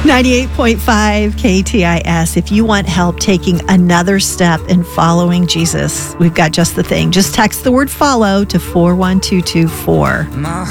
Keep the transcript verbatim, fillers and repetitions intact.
ninety-eight point five K T I S. If you want help taking another step in following Jesus, we've got just the thing. Just text the word follow to four one two two four. My